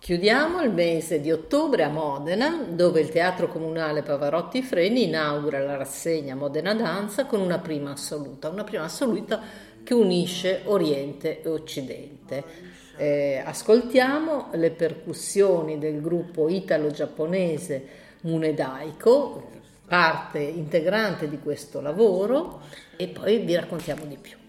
Chiudiamo il mese di ottobre a Modena, dove il Teatro Comunale Pavarotti Freni inaugura la rassegna Modena Danza con una prima assoluta che unisce Oriente e Occidente. Ascoltiamo le percussioni del gruppo italo-giapponese Munedaiko, parte integrante di questo lavoro, e poi vi raccontiamo di più.